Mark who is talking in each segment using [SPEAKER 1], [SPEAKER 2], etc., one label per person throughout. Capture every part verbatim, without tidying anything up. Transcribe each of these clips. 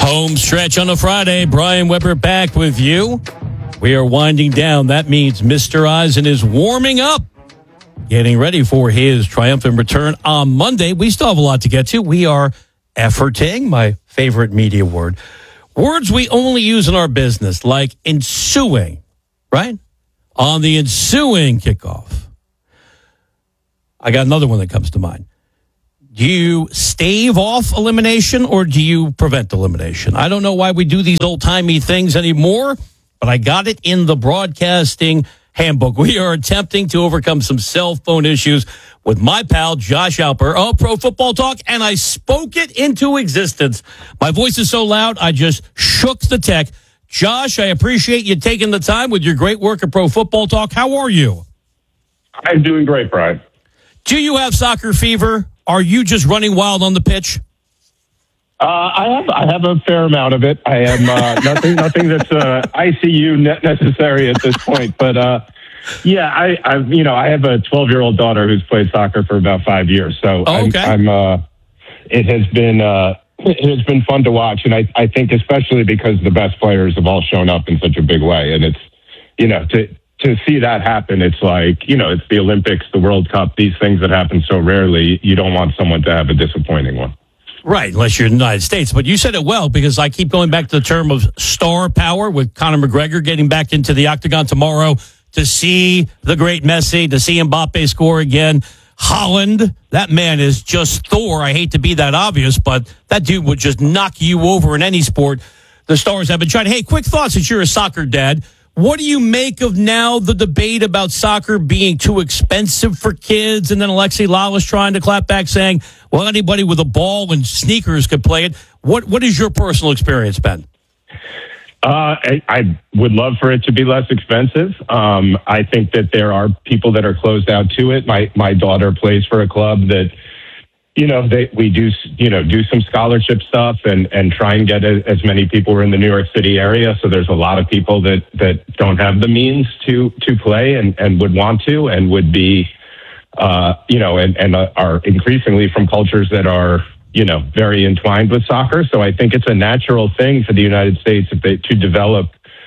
[SPEAKER 1] Home stretch on a Friday. Brian Weber back with you. We are winding down. That means Mister Eisen is warming up, getting ready for his triumphant return on Monday. We still have a lot to get to. We are efforting, my favorite media word. Words we only use in our business, like ensuing, right? On the ensuing kickoff. I got another one that comes to mind. Do you stave off elimination or do you prevent elimination? I don't know why we do these old-timey things anymore, but I got it in the broadcasting handbook. We are attempting to overcome some cell phone issues with my pal Josh Alper of Pro Football Talk, and I spoke it into existence. My voice is so loud, I just shook the tech. Josh, I appreciate you taking the time with your great work at Pro Football Talk. How are you?
[SPEAKER 2] I'm doing great, Brian.
[SPEAKER 1] Do you have soccer fever? Are you just running wild on the pitch?
[SPEAKER 2] Uh, I have I have a fair amount of it. I am uh, nothing nothing that's uh, I C U ne- necessary at this point, but uh, yeah, I I you know I have a twelve year old daughter who's played soccer for about five years, so
[SPEAKER 1] oh, okay.
[SPEAKER 2] I'm, I'm uh, it has been uh, it has been fun to watch, and I I think especially because the best players have all shown up in such a big way, and it's you know to. To see that happen, it's like, you know, it's the Olympics, the World Cup, these things that happen so rarely, you don't want someone to have a disappointing one.
[SPEAKER 1] Right, unless you're in the United States. But you said it well, because I keep going back to the term of star power with Conor McGregor getting back into the octagon tomorrow to see the great Messi, to see Mbappe score again. Holland, that man is just Thor. I hate to be that obvious, but that dude would just knock you over in any sport. The stars have been trying. Hey, quick thoughts since you're a soccer dad. What do you make of now the debate about soccer being too expensive for kids, and then Alexi Lalas trying to clap back saying, well, anybody with a ball and sneakers could play it? What What is your personal experience, Ben?
[SPEAKER 2] Uh, I, I would love for it to be less expensive. Um, I think that there are people that are closed out to it. My my daughter plays for a club that, you know, they, we do, you know, do some scholarship stuff and, and try and get a, as many people who are in the New York City area. So there's a lot of people that, that don't have the means to, to play and, and would want to and would be, uh, you know, and, and are increasingly from cultures that are, you know, very entwined with soccer. So I think it's a natural thing for the United States if they, to develop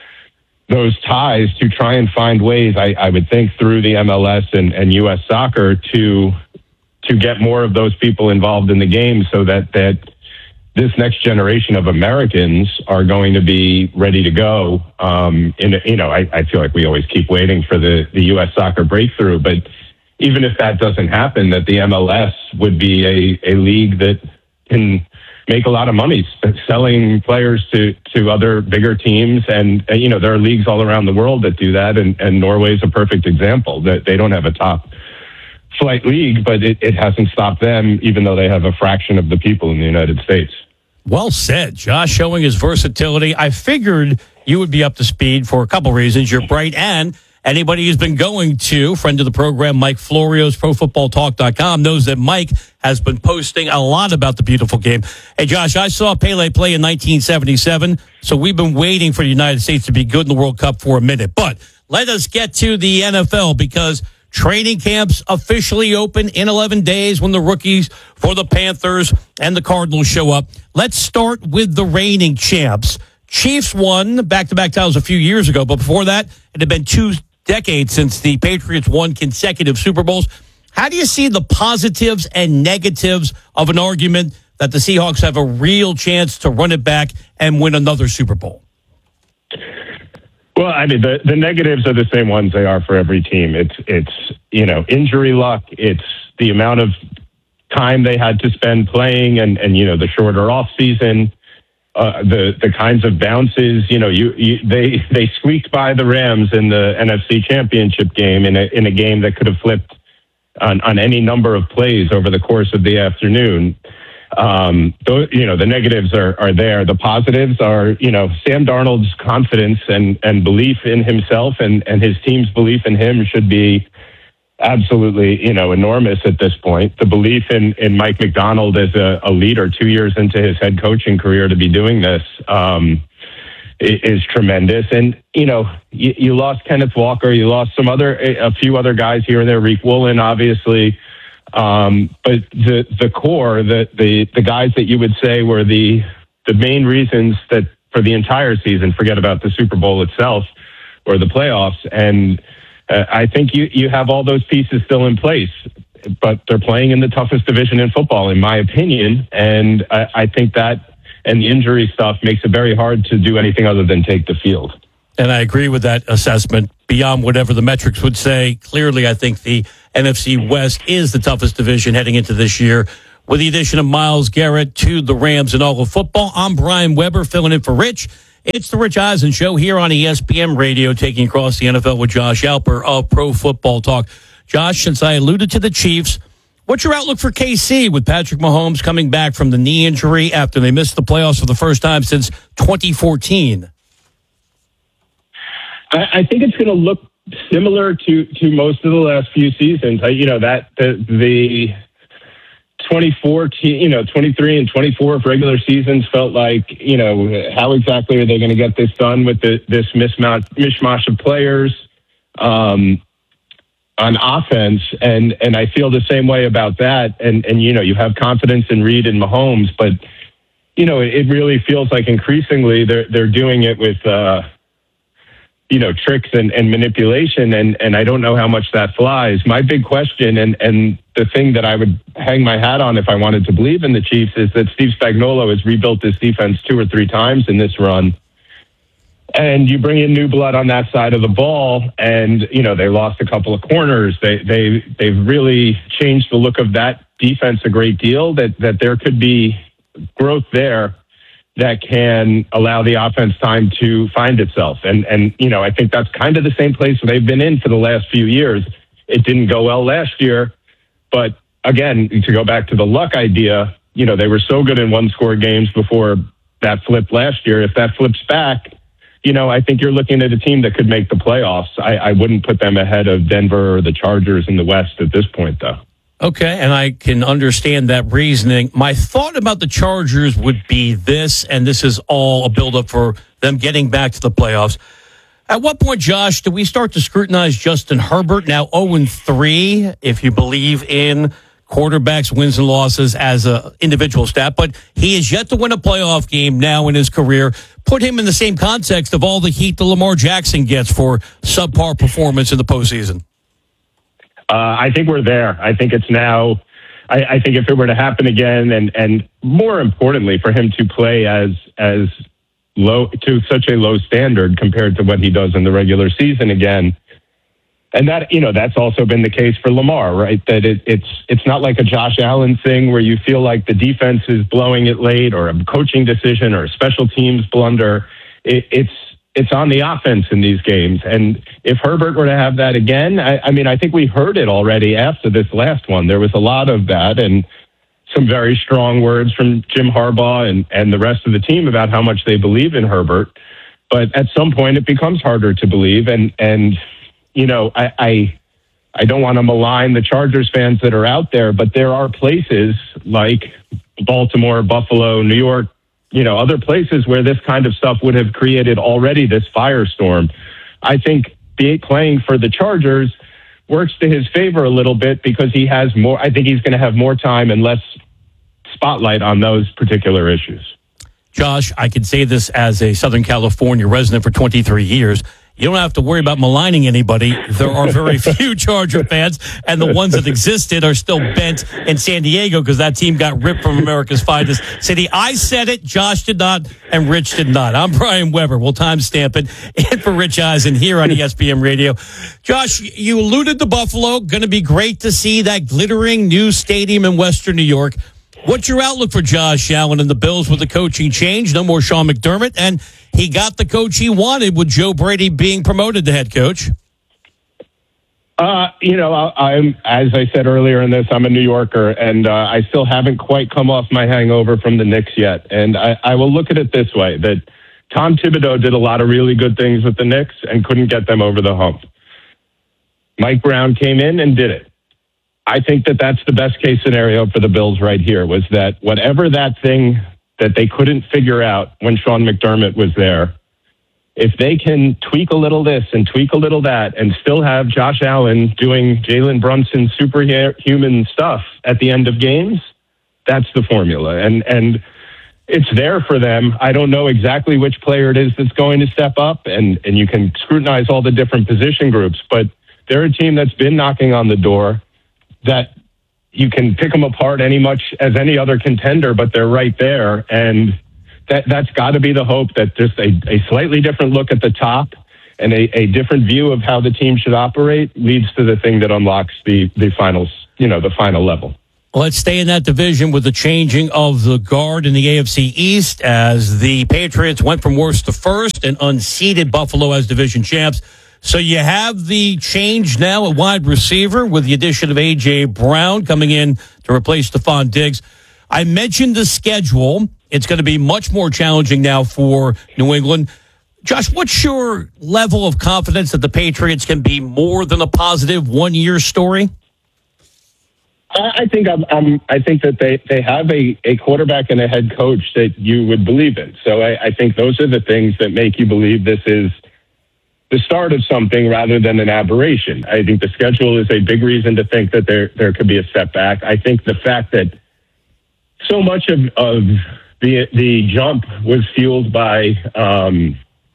[SPEAKER 2] those ties to try and find ways, I, I would think, through the M L S and, and U S soccer to, to get more of those people involved in the game so that, that this next generation of Americans are going to be ready to go. Um, in, you know, I, I feel like we always keep waiting for the, the U S soccer breakthrough, but even if that doesn't happen, that the M L S would be a, a league that can make a lot of money selling players to, to other bigger teams. And, you know, there are leagues all around the world that do that. And, and Norway's a perfect example that they don't have a top flight league, but it, it hasn't stopped them, even though they have a fraction of the people in the United States.
[SPEAKER 1] Well said. Josh showing his versatility. I figured you would be up to speed for a couple reasons. You're bright, and anybody who's been going to, friend of the program, Mike Florio's Pro Football Talk dot com, knows that Mike has been posting a lot about the beautiful game. Hey, Josh, I saw Pele play in nineteen seventy-seven, so we've been waiting for the United States to be good in the World Cup for a minute. But let us get to the N F L, because training camps officially open in eleven days when the rookies for the Panthers and the Cardinals show up. Let's start with the reigning champs. Chiefs won back-to-back titles a few years ago, but before that, it had been two decades since the Patriots won consecutive Super Bowls. How do you see the positives and negatives of an argument that the Seahawks have a real chance to run it back and win another Super Bowl?
[SPEAKER 2] Well, I mean, the, the negatives are the same ones they are for every team. It's, it's you know, injury luck. It's the amount of time they had to spend playing and, and you know, the shorter off season, uh, the, the kinds of bounces. You know, you, you they, they squeaked by the Rams in the N F C Championship game in a, in a game that could have flipped on, on any number of plays over the course of the afternoon. Um, those, you know, the negatives are, are there. The positives are, you know, Sam Darnold's confidence and, and belief in himself and, and his team's belief in him should be absolutely, you know, enormous at this point. The belief in, in Mike Macdonald as a, a leader two years into his head coaching career to be doing this, um, is tremendous. And, you know, you, you lost Kenneth Walker, you lost some other, a few other guys here and there, Reek Woolen, obviously. Um, but the, the core, the, the, the guys that you would say were the, the main reasons that for the entire season, forget about the Super Bowl itself or the playoffs. And uh, I think you, you have all those pieces still in place, but they're playing in the toughest division in football, in my opinion. And I, I think that and the injury stuff makes it very hard to do anything other than take the field.
[SPEAKER 1] And I agree with that assessment beyond whatever the metrics would say. Clearly, I think the N F C West is the toughest division heading into this year. With the addition of Myles Garrett to the Rams and all of football, I'm Brian Weber filling in for Rich. It's the Rich Eisen Show here on E S P N Radio, taking across the N F L with Josh Alper of Pro Football Talk. Josh, since I alluded to the Chiefs, what's your outlook for K C with Patrick Mahomes coming back from the knee injury after they missed the playoffs for the first time since twenty fourteen?
[SPEAKER 2] I think it's going to look similar to, to most of the last few seasons. You know, that the, the twenty fourteen, you know, twenty-three and twenty-four of regular seasons felt like, you know, how exactly are they going to get this done with the, this mismatch, mishmash of players um, on offense? And, and I feel the same way about that. And, and, you know, you have confidence in Reed and Mahomes, but, you know, it, it really feels like increasingly they're, they're doing it with, uh, you know, tricks and, and manipulation. And, and I don't know how much that flies. My big question and, and the thing that I would hang my hat on if I wanted to believe in the Chiefs is that Steve Spagnuolo has rebuilt this defense two or three times in this run. And you bring in new blood on that side of the ball. And, you know, they lost a couple of corners. They, they, they've really changed the look of that defense a great deal, that, that there could be growth there that can allow the offense time to find itself. And, and, you know, I think that's kind of the same place they've been in for the last few years. It didn't go well last year, but again, to go back to the luck idea, you know, they were so good in one score games before that flipped last year. If that flips back, you know, I think you're looking at a team that could make the playoffs. I, I wouldn't put them ahead of Denver or the Chargers in the West at this point, though.
[SPEAKER 1] Okay, and I can understand that reasoning. My thought about the Chargers would be this, and this is all a buildup for them getting back to the playoffs. At what point, Josh, do we start to scrutinize Justin Herbert, now oh and three, if you believe in quarterbacks' wins and losses as an individual stat, but he is yet to win a playoff game now in his career. Put him in the same context of all the heat that Lamar Jackson gets for subpar performance in the postseason.
[SPEAKER 2] Uh, I think we're there. I think it's now, I, I think if it were to happen again, and, and more importantly, for him to play as, as low, to such a low standard compared to what he does in the regular season again. And that, you know, that's also been the case for Lamar, right? That it, it's, it's not like a Josh Allen thing where you feel like the defense is blowing it late or a coaching decision or a special teams blunder. It, it's, It's on the offense in these games. And if Herbert were to have that again, I, I mean, I think we heard it already after this last one. There was a lot of that and some very strong words from Jim Harbaugh and, and the rest of the team about how much they believe in Herbert. But at some point it becomes harder to believe. And, and you know, I, I, I don't want to malign the Chargers fans that are out there, but there are places like Baltimore, Buffalo, New York, you know, other places where this kind of stuff would have created already this firestorm. I think be, playing for the Chargers works to his favor a little bit because he has more, I think he's going to have more time and less spotlight on those particular issues.
[SPEAKER 1] Josh, I can say this as a Southern California resident for twenty-three years. You don't have to worry about maligning anybody. There are very few Charger fans, and the ones that existed are still bent in San Diego because that team got ripped from America's finest city. I said it, Josh did not, and Rich did not. I'm Brian Weber. We'll timestamp it. And for Rich Eisen here on E S P N Radio. Josh, you alluded to Buffalo. Going to be great to see that glittering new stadium in Western New York. What's your outlook for Josh Allen and the Bills with the coaching change? No more Sean McDermott, and he got the coach he wanted with Joe Brady being promoted to head coach.
[SPEAKER 2] Uh, you know, I, I'm, as I said earlier in this, I'm a New Yorker, and uh, I still haven't quite come off my hangover from the Knicks yet. And I, I will look at it this way, that Tom Thibodeau did a lot of really good things with the Knicks and couldn't get them over the hump. Mike Brown came in and did it. I think that that's the best case scenario for the Bills right here, was that whatever that thing that they couldn't figure out when Sean McDermott was there, if they can tweak a little this and tweak a little that and still have Josh Allen doing Jalen Brunson superhuman stuff at the end of games, that's the formula. And, and it's there for them. I don't know exactly which player it is that's going to step up, and, and you can scrutinize all the different position groups, but they're a team that's been knocking on the door, that you can pick them apart any much as any other contender, but they're right there. And that, that's got to be the hope, that just a, a slightly different look at the top and a, a different view of how the team should operate leads to the thing that unlocks the, the finals, you know, the final level.
[SPEAKER 1] Let's stay in that division with the changing of the guard in the A F C East as the Patriots went from worst to first and unseated Buffalo as division champs. So you have the change now at wide receiver with the addition of A J. Brown coming in to replace Stephon Diggs. I mentioned the schedule. It's going to be much more challenging now for New England. Josh, what's your level of confidence that the Patriots can be more than a positive one-year story?
[SPEAKER 2] I think I'm, I'm, I think that they, they have a, a quarterback and a head coach that you would believe in. So I, I think those are the things that make you believe this is the start of something rather than an aberration. I think the schedule is a big reason to think that there there could be a step back. I think the fact that so much of, of the the jump was fueled by um,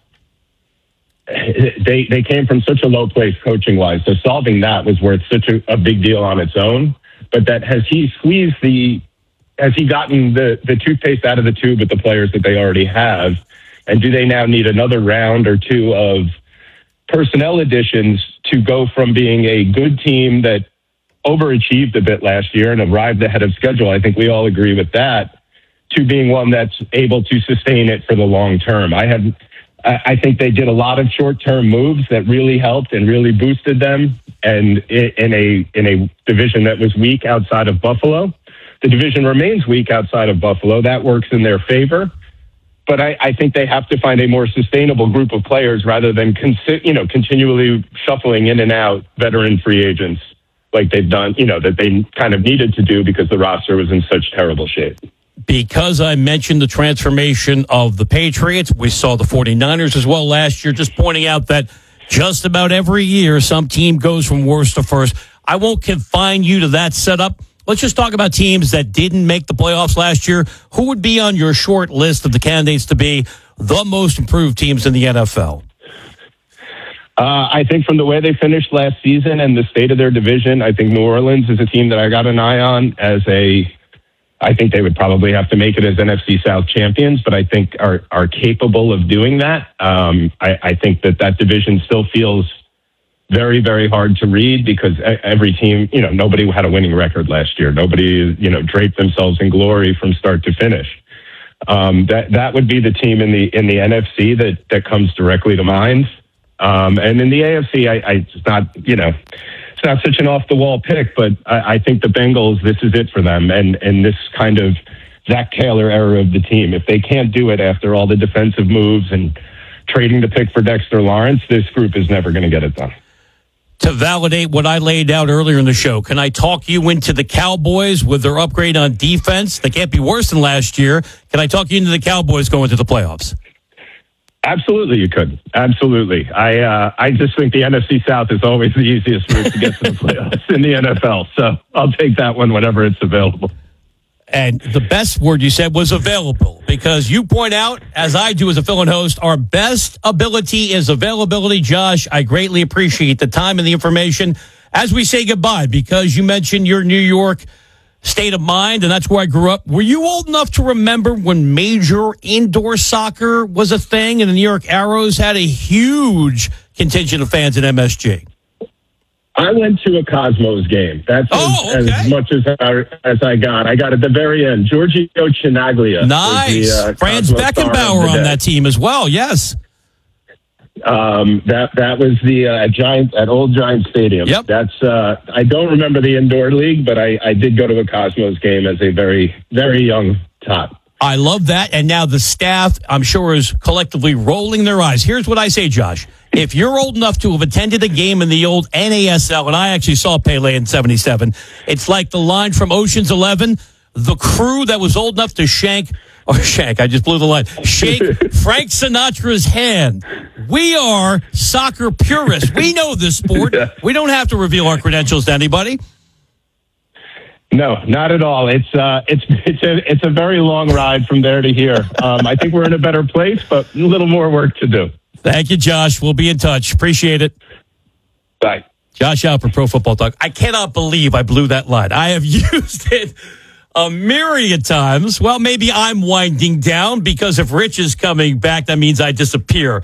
[SPEAKER 2] they they came from such a low place coaching wise. So solving that was worth such a, a big deal on its own. But that has he squeezed the has he gotten the, the toothpaste out of the tube with the players that they already have? And do they now need another round or two of personnel additions to go from being a good team that overachieved a bit last year and arrived ahead of schedule? I think we all agree with that, to being one that's able to sustain it for the long term. I have, I think they did a lot of short-term moves that really helped and really boosted them. And in a in a division that was weak outside of Buffalo, the division remains weak outside of Buffalo. That works in their favor. But I, I think they have to find a more sustainable group of players rather than consi- you know continually shuffling in and out veteran free agents like they've done, you know, that they kind of needed to do because the roster was in such terrible shape.
[SPEAKER 1] Because I mentioned the transformation of the Patriots, we saw the 49ers as well last year, just pointing out that just about every year some team goes from worst to first. I won't confine you to that setup. Let's just talk about teams that didn't make the playoffs last year. Who would be on your short list of the candidates to be the most improved teams in the N F L?
[SPEAKER 2] Uh, I think from the way they finished last season and the state of their division, I think New Orleans is a team that I got an eye on as a, I think they would probably have to make it as N F C South champions, but I think are, are capable of doing that. Um, I, I think that that division still feels very, very hard to read because every team, you know, nobody had a winning record last year. Nobody, you know, draped themselves in glory from start to finish. Um, that that would be the team in the in the N F C that that comes directly to mind. Um, and in the A F C, I, I it's not, you know, it's not such an off the wall pick, but I, I think the Bengals, this is it for them, and and this kind of Zach Taylor era of the team. If they can't do it after all the defensive moves and trading the pick for Dexter Lawrence, this group is never going to get it done.
[SPEAKER 1] To validate what I laid out earlier in the show, can I talk you into the Cowboys with their upgrade on defense? They can't be worse than last year. Can I talk you into the Cowboys going to the playoffs?
[SPEAKER 2] Absolutely, you could. Absolutely. I uh, I just think the N F C South is always the easiest route to get to the playoffs in the N F L. So I'll take that one whenever it's available.
[SPEAKER 1] And the best word you said was available, because you point out, as I do as a fill-in host, our best ability is availability. Josh, I greatly appreciate the time and the information. As we say goodbye, because you mentioned your New York state of mind, and that's where I grew up. Were you old enough to remember when major indoor soccer was a thing and the New York Arrows had a huge contingent of fans at M S G?
[SPEAKER 2] I went to a Cosmos game. That's
[SPEAKER 1] oh,
[SPEAKER 2] as,
[SPEAKER 1] okay.
[SPEAKER 2] as much as I, as I got. I got at the very end. Giorgio Chinaglia.
[SPEAKER 1] Nice.
[SPEAKER 2] The, uh,
[SPEAKER 1] Franz
[SPEAKER 2] Cosmos
[SPEAKER 1] Beckenbauer on that team as well. Yes.
[SPEAKER 2] Um, that that was the uh, at Giant at Old Giant Stadium.
[SPEAKER 1] Yep.
[SPEAKER 2] That's uh, I don't remember the indoor league, but I, I did go to a Cosmos game as a very very young tot.
[SPEAKER 1] I love that. And now the staff, I'm sure, is collectively rolling their eyes. Here's what I say, Josh. If you're old enough to have attended a game in the old N A S L, and I actually saw Pele in seventy-seven, it's like the line from Ocean's Eleven, the crew that was old enough to shank, or shank, I just blew the line, shake Frank Sinatra's hand. We are soccer purists. We know this sport. We don't have to reveal our credentials to anybody.
[SPEAKER 2] No, not at all. It's uh, it's it's a it's a very long ride from there to here. Um, I think we're in a better place, but a little more work to do.
[SPEAKER 1] Thank you, Josh. We'll be in touch. Appreciate it.
[SPEAKER 2] Bye.
[SPEAKER 1] Josh Alper, Pro Football Talk. I cannot believe I blew that line. I have used it a myriad times. Well, maybe I'm winding down because if Rich is coming back, that means I disappear.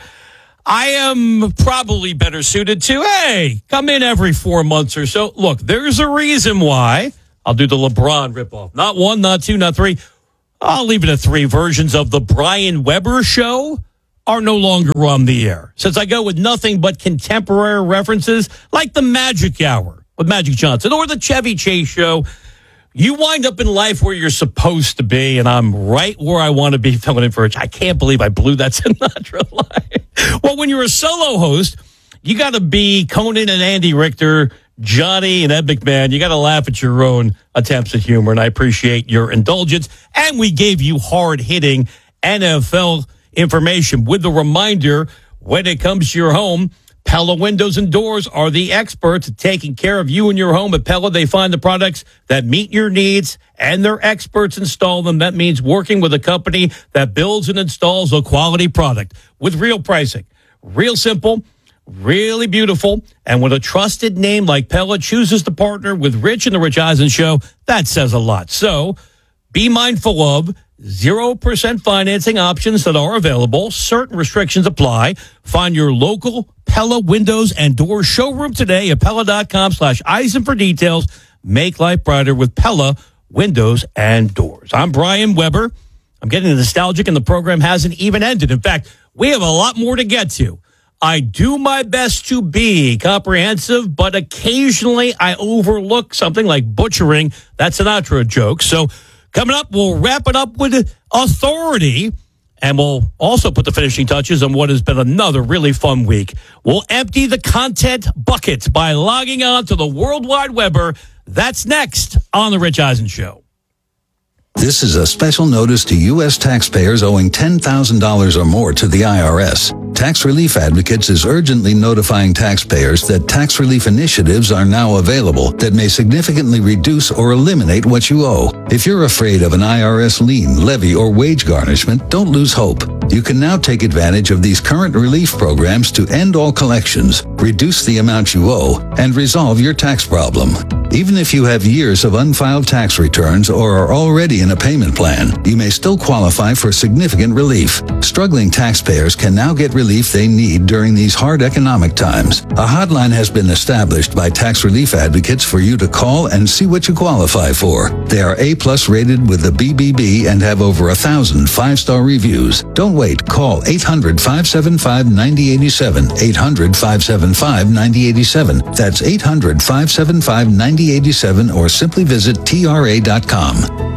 [SPEAKER 1] I am probably better suited to, hey, come in every four months or so. Look, there's a reason why. I'll do the LeBron ripoff. Not one, not two, not three. I'll leave it at three. Versions of the Brian Weber Show are no longer on the air. Since I go with nothing but contemporary references like the Magic Hour with Magic Johnson or the Chevy Chase Show, you wind up in life where you're supposed to be, and I'm right where I want to be filling in for it. I can't believe I blew that Sinatra line. Well, when you're a solo host, you got to be Conan and Andy Richter, Johnny and Ed McMahon. You got to laugh at your own attempts at humor, and I appreciate your indulgence. And we gave you hard-hitting N F L information with the reminder, when it comes to your home, Pella Windows and Doors are the experts at taking care of you and your home. At Pella, they find the products that meet your needs, and their experts install them. That means working with a company that builds and installs a quality product with real pricing. Real simple, really beautiful, and when a trusted name like Pella chooses to partner with Rich and the Rich Eisen Show, that says a lot. So be mindful of zero percent financing options that are available. Certain restrictions apply. Find your local Pella Windows and Doors showroom today at Pella.com slash Eisen for details. Make life brighter with Pella Windows and Doors. I'm Brian Weber. I'm getting nostalgic, and the program hasn't even ended. In fact, we have a lot more to get to. I do my best to be comprehensive, but occasionally I overlook something like butchering that Sinatra joke. So coming up, we'll wrap it up with authority, and we'll also put the finishing touches on what has been another really fun week. We'll empty the content bucket by logging on to the World Wide Weber. That's next on The Rich Eisen Show.
[SPEAKER 3] This is a special notice to U S taxpayers owing ten thousand dollars or more to the I R S. Tax Relief Advocates is urgently notifying taxpayers that tax relief initiatives are now available that may significantly reduce or eliminate what you owe. If you're afraid of an I R S lien, levy, or wage garnishment, don't lose hope. You can now take advantage of these current relief programs to end all collections, reduce the amount you owe, and resolve your tax problem. Even if you have years of unfiled tax returns or are already in a payment plan, you may still qualify for significant relief. Struggling taxpayers can now get relief they need during these hard economic times. A hotline has been established by Tax Relief Advocates for you to call and see what you qualify for. They are A-plus rated with the B B B and have over a thousand five-star reviews. Don't wait. Call eight hundred, five seven five, nine zero eight seven, eight hundred, five seven five, nine zero eight seven. That's eight hundred, five seven five, nine zero eight seven, or simply visit T R A dot com.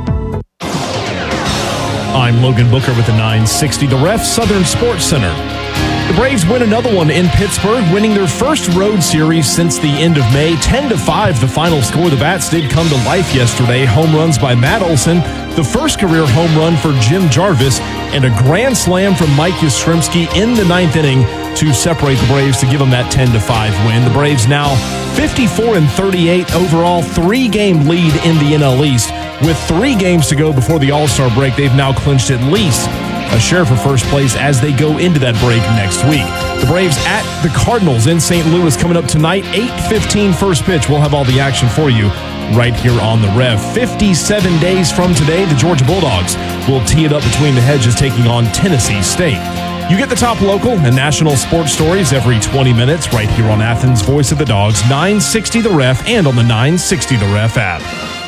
[SPEAKER 4] I'm Logan Booker with the nine sixty The Ref Southern Sports Center. The Braves win another one in Pittsburgh, winning their first road series since the end of May. ten to five, the final score. The Bats did come to life yesterday. Home runs by Matt Olson, the first career home run for Jim Jarvis, and a grand slam from Mike Yastrzemski in the ninth inning to separate the Braves to give them that ten to five win. The Braves now fifty-four and thirty-eight overall, three-game lead in the N L East. With three games to go before the All-Star break, they've now clinched at least a share for first place as they go into that break next week. The Braves at the Cardinals in Saint Louis coming up tonight, eight fifteen first pitch. We'll have all the action for you right here on the Rev. fifty-seven days from today, the Georgia Bulldogs will tee it up between the hedges, taking on Tennessee State. You get the top local and national sports stories every twenty minutes right here on Athens' Voice of the Dogs, nine sixty The Ref, and on the nine sixty The Ref app.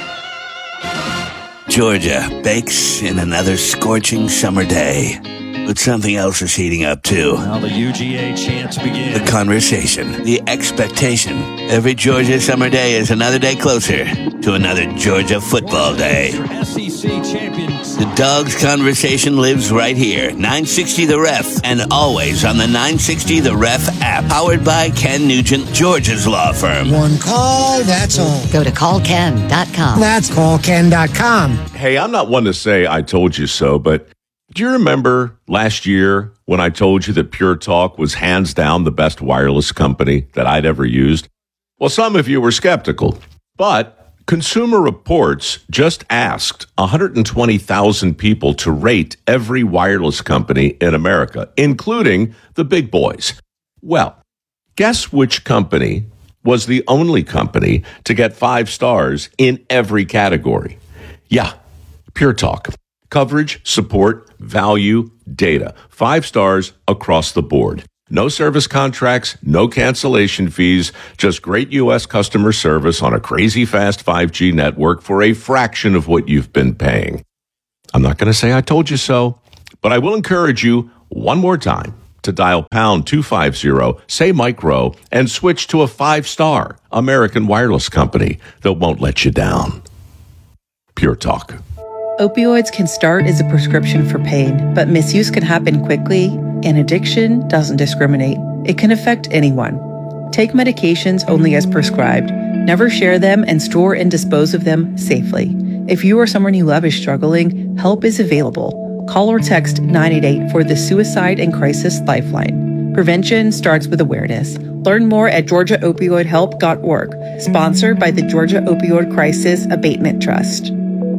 [SPEAKER 5] Georgia bakes in another scorching summer day. But something else is heating up, too.
[SPEAKER 6] Now the U G A chants begin.
[SPEAKER 5] The conversation, the expectation. Every Georgia summer day is another day closer to another Georgia football day.
[SPEAKER 6] S E C champions.
[SPEAKER 5] The Dogs conversation lives right here. nine sixty The Ref, and always on the nine sixty The Ref app. Powered by Ken Nugent, Georgia's law firm.
[SPEAKER 7] One call, that's all.
[SPEAKER 8] Go to call ken dot com.
[SPEAKER 7] That's call ken dot com.
[SPEAKER 9] Hey, I'm not one to say I told you so, but do you remember last year when I told you that Pure Talk was hands down the best wireless company that I'd ever used? Well, some of you were skeptical, but Consumer Reports just asked one hundred twenty thousand people to rate every wireless company in America, including the big boys. Well, guess which company was the only company to get five stars in every category? Yeah, Pure Talk. Coverage, support, value, data. Five stars across the board. No service contracts, no cancellation fees, just great U S customer service on a crazy fast five G network for a fraction of what you've been paying. I'm not going to say I told you so, but I will encourage you one more time to dial pound two fifty, say micro, and switch to a five-star American wireless company that won't let you down. Pure Talk.
[SPEAKER 10] Opioids can start as a prescription for pain, but misuse can happen quickly, and addiction doesn't discriminate. It can affect anyone. Take medications only as prescribed. Never share them and store and dispose of them safely. If you or someone you love is struggling, help is available. Call or text nine eight eight for the Suicide and Crisis Lifeline. Prevention starts with awareness. Learn more at georgia opioid help dot org. Sponsored by the Georgia Opioid Crisis Abatement Trust.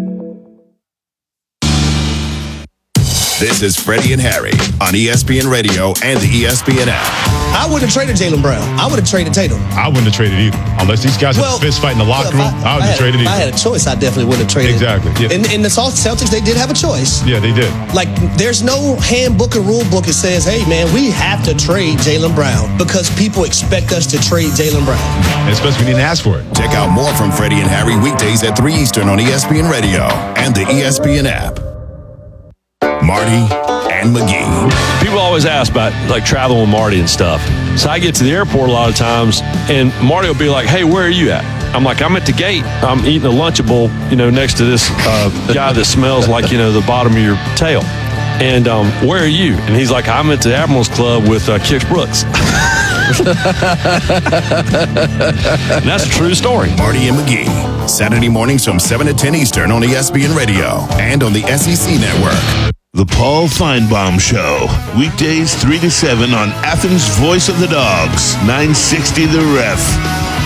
[SPEAKER 11] This is Freddie and Harry on E S P N Radio and the E S P N app.
[SPEAKER 12] I wouldn't have traded Jaylen Brown. I would have traded Tatum.
[SPEAKER 13] I wouldn't have traded either. Unless these guys well, had a fist fight in the locker room, I, I wouldn't have traded either.
[SPEAKER 12] If I had a choice, I definitely wouldn't have traded.
[SPEAKER 13] Exactly. Yeah.
[SPEAKER 12] In, in the Celtics, they did have a choice.
[SPEAKER 13] Yeah, they did.
[SPEAKER 12] Like, there's no handbook or rule book that says, hey, man, we have to trade Jaylen Brown because people expect us to trade Jaylen Brown.
[SPEAKER 13] And especially we didn't ask for it.
[SPEAKER 11] Check out more from Freddie and Harry weekdays at three Eastern on E S P N Radio and the E S P N app. Marty and McGee.
[SPEAKER 14] People always ask about like traveling with Marty and stuff. So I get to the airport a lot of times, and Marty will be like, "Hey, where are you at?" I'm like, "I'm at the gate. I'm eating a Lunchable, you know, next to this uh, guy that smells like, you know, the bottom of your tail." And um, where are you? And he's like, "I'm at the Admirals Club with uh, Kix Brooks." And that's a true story.
[SPEAKER 11] Marty and McGee, Saturday mornings from seven to ten Eastern on E S P N Radio and on the S E C Network.
[SPEAKER 15] The Paul Feinbaum Show, weekdays three to seven on Athens' Voice of the Dogs, nine sixty The Ref.